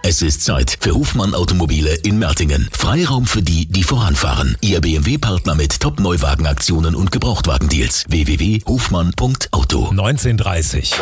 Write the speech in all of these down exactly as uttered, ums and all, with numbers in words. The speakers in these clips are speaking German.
Es ist Zeit für Hofmann Automobile in Mertingen. Freiraum für die, die voranfahren. Ihr B M W-Partner mit Top-Neuwagenaktionen und Gebrauchtwagendeals. w w w punkt hofmann punkt auto. neunzehn Uhr dreißig.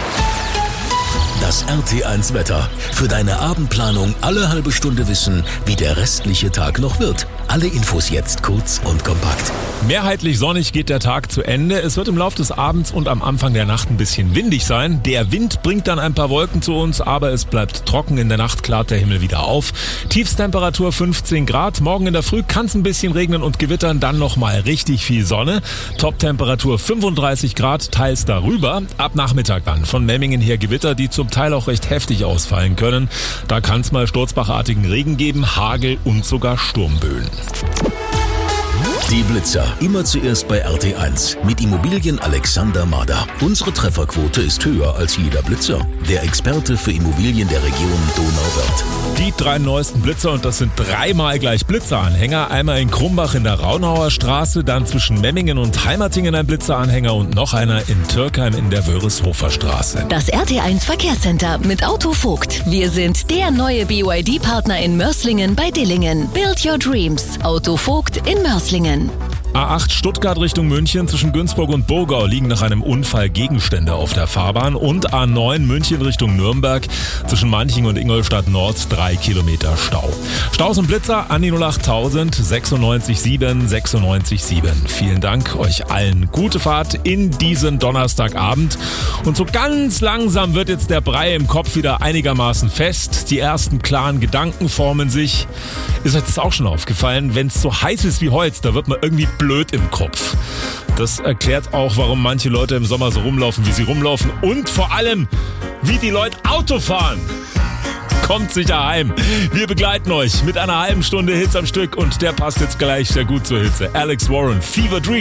Das R T eins Wetter. Für deine Abendplanung alle halbe Stunde wissen, wie der restliche Tag noch wird. Alle Infos jetzt kurz und kompakt. Mehrheitlich sonnig geht der Tag zu Ende. Es wird im Laufe des Abends und am Anfang der Nacht ein bisschen windig sein. Der Wind bringt dann ein paar Wolken zu uns, aber es bleibt trocken. In der Nacht klart der Himmel wieder auf. Tiefstemperatur fünfzehn Grad. Morgen in der Früh kann es ein bisschen regnen und gewittern. Dann nochmal richtig viel Sonne. Toptemperatur fünfunddreißig Grad, teils darüber. Ab Nachmittag dann von Memmingen her Gewitter, die zum Teil auch recht heftig ausfallen können. Da kann es mal sturzbachartigen Regen geben, Hagel und sogar Sturmböen. Die Blitzer. Immer zuerst bei R T eins. Mit Immobilien Alexander Mader. Unsere Trefferquote ist höher als jeder Blitzer. Der Experte für Immobilien der Region Donauwörth. Die drei neuesten Blitzer, und das sind dreimal gleich Blitzeranhänger. Einmal in Krumbach in der Raunauer Straße, dann zwischen Memmingen und Heimatingen ein Blitzeranhänger und noch einer in Türkheim in der Wörishofer Straße. Das R T eins Verkehrscenter mit Auto Vogt. Wir sind der neue B Y D-Partner in Mörslingen bei Dillingen. Build your dreams. Auto Vogt in Mörslingen. A acht Stuttgart Richtung München zwischen Günzburg und Burgau liegen nach einem Unfall Gegenstände auf der Fahrbahn und A neun München Richtung Nürnberg zwischen Manching und Ingolstadt Nord drei Kilometer Stau. Staus und Blitzer an die null acht tausend sechsundneunzig sieben sechsundneunzig sieben. Vielen Dank euch allen. Gute Fahrt in diesen Donnerstagabend. Und so ganz langsam wird jetzt der Brei im Kopf wieder einigermaßen fest. Die ersten klaren Gedanken formen sich. Ist euch das auch schon aufgefallen? Wenn es so heiß ist wie heute, da wird man irgendwie blöd im Kopf. Das erklärt auch, warum manche Leute im Sommer so rumlaufen, wie sie rumlaufen und vor allem, wie die Leute Auto fahren. Kommt sicher heim. Wir begleiten euch mit einer halben Stunde Hits am Stück und der passt jetzt gleich sehr gut zur Hitze. Alex Warren, Fever Dream.